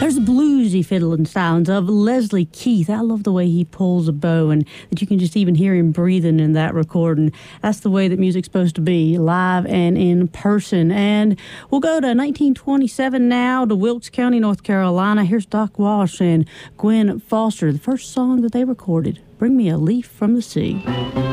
There's the bluesy fiddling sounds of Leslie Keith. I love the way he pulls a bow and that you can just even hear him breathing in that recording. That's the way that music's supposed to be, live and in person. And we'll go to 1927 now to Wilkes County, North Carolina. Here's Doc Walsh and Gwen Foster, the first song that they recorded, Bring Me a Leaf from the Sea.